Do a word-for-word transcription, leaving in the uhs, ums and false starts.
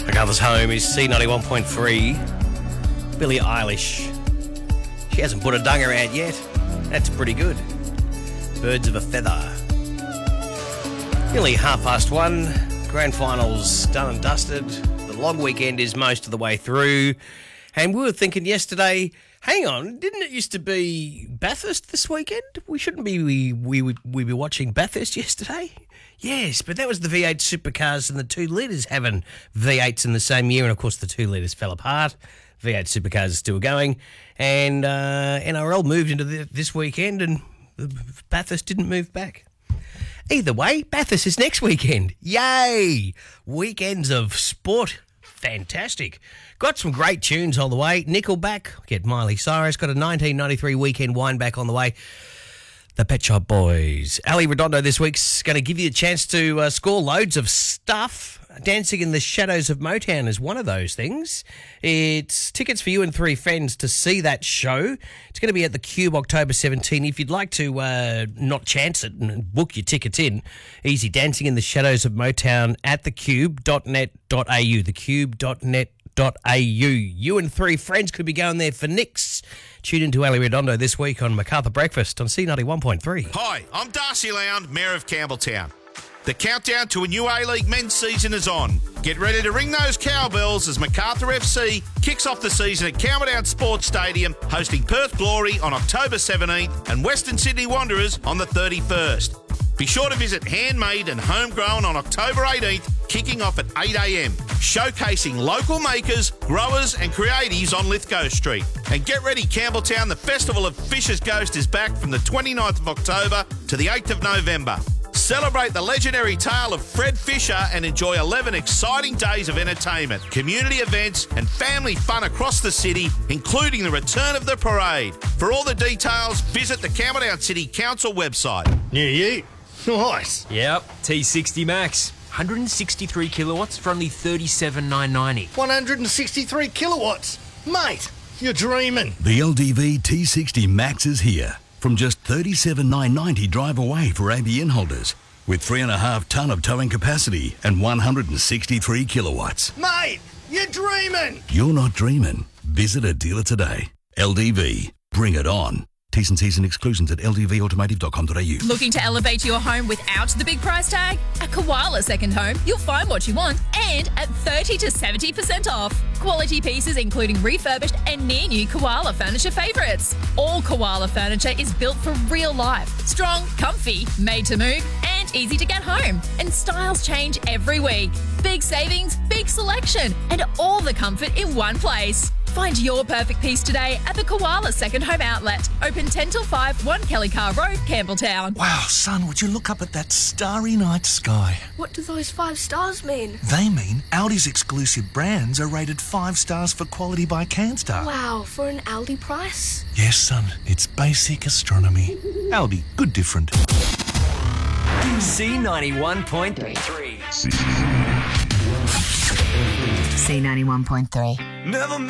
MacArthur's Home is C ninety-one point three. Billie Eilish. She hasn't put a dunger out yet. That's pretty good. Birds of a Feather. Nearly half past one. Grand finals done and dusted. The long weekend is most of the way through. And we were thinking yesterday, hang on, didn't it used to be Bathurst this weekend? We shouldn't be, we, we, we, we be watching Bathurst yesterday? Yes, but that was the V eight supercars and the two litres having V eights in the same year. And, of course, the two litres fell apart. V eight supercars are still going. And uh, N R L moved into the, this weekend and Bathurst didn't move back. Either way, Bathurst is next weekend. Yay! Weekends of sport. Fantastic. Got some great tunes on the way. Nickelback, get Miley Cyrus. Got a nineteen ninety-three weekend wind back on the way. The Pet Shop Boys. Ali Redondo this week's going to give you a chance to uh, score loads of stuff. Dancing in the Shadows of Motown is one of those things. It's tickets for you and three friends to see that show. It's going to be at the Cube October seventeenth. If you'd like to uh, not chance it and book your tickets in, easy. Dancing in the Shadows of Motown at thecube dot net dot a u. thecube dot net dot a u. You and three friends could be going there for nicks. Tune in to Ali Redondo this week on MacArthur Breakfast on C ninety-one point three. Hi, I'm Darcy Lound, Mayor of Campbelltown. The countdown to a new A-League men's season is on. Get ready to ring those cowbells as MacArthur F C kicks off the season at Campbelltown Sports Stadium, hosting Perth Glory on October seventeenth and Western Sydney Wanderers on the thirty-first. Be sure to visit Handmade and Homegrown on October eighteenth, kicking off at eight a m, showcasing local makers, growers and creatives on Lithgow Street. And get ready, Campbelltown, the Festival of Fisher's Ghost is back from the twenty-ninth of October to the eighth of November. Celebrate the legendary tale of Fred Fisher and enjoy eleven exciting days of entertainment, community events and family fun across the city, including the return of the parade. For all the details, visit the Campbelltown City Council website. Yeah, yeah. Nice. Yep, T sixty Max. one hundred sixty-three kilowatts for only thirty-seven thousand nine hundred ninety. one hundred sixty-three kilowatts. Mate, you're dreaming. The L D V T sixty Max is here. From just thirty-seven thousand nine hundred ninety drive away for A B N holders. With three and a half tonne of towing capacity and one hundred sixty-three kilowatts. Mate, you're dreaming. You're not dreaming. Visit a dealer today. L D V. Bring it on. T's and C's and exclusions at l d v automotive dot com dot a u. Looking to elevate your home without the big price tag? At Koala Second Home, you'll find what you want and at thirty to seventy percent off. Quality pieces including refurbished and near new Koala furniture favourites. All Koala furniture is built for real life. Strong, comfy, made to move and easy to get home. And styles change every week. Big savings, big selection and all the comfort in one place. Find your perfect piece today at the Koala Second Home Outlet. Open ten till five, one Kelly Car Road, Campbelltown. Wow, son, would you look up at that starry night sky? What do those five stars mean? They mean Aldi's exclusive brands are rated five stars for quality by CanStar. Wow, for an Aldi price? Yes, son, it's basic astronomy. Aldi, good different. C ninety-one point three. C ninety-one point three. Never